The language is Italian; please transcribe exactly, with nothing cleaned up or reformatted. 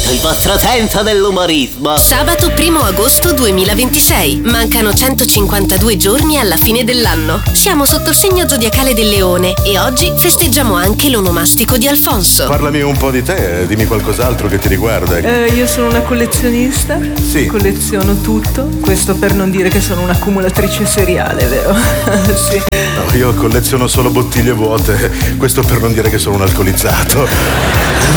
sentito il vostro senso dell'umorismo. Sabato primo agosto duemilaventisei. Mancano centocinquantadue giorni alla fine dell'anno. Siamo sotto il segno zodiacale del Leone e oggi festeggiamo anche l'onomastico di Alfonso. Parlami un po' di te, dimmi qualcos'altro che ti riguarda. Eh, io sono una collezionista. Sì. Colleziono tutto. Questo per non dire che sono un'accumulatrice seriale, vero? Sì. No, io colleziono solo bottiglie vuote. Questo per non dire che sono un alcolizzato.